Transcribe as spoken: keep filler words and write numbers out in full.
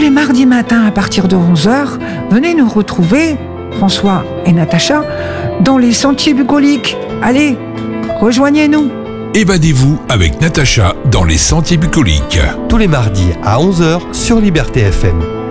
les mardis matins à partir de onze heures, venez nous retrouver, François et Natacha, dans les Sentiers Bucoliques. Allez, rejoignez-nous. Évadez-vous avec Natacha dans les Sentiers Bucoliques. Tous les mardis à onze heures sur Liberté F M.